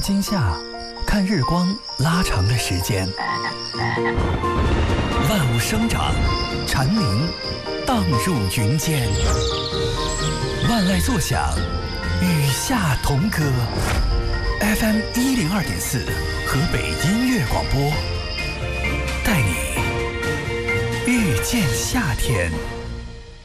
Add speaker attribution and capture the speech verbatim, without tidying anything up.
Speaker 1: 心下，看日光拉长的时间。万物生长，蝉鸣荡入云间。万籁作响，雨下同歌。F M 一零二点四，河北音乐广播，带你遇见夏天。